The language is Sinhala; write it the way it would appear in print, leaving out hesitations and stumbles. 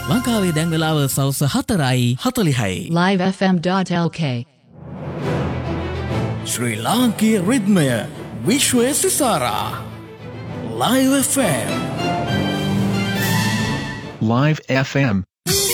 ලංකාවේ දැන් වෙලාව සවස් 4:40යි. livefm.lk ශ්‍රී ලාංකීය රිද්මය විශ්වය සිසාරා Live FM. Live FM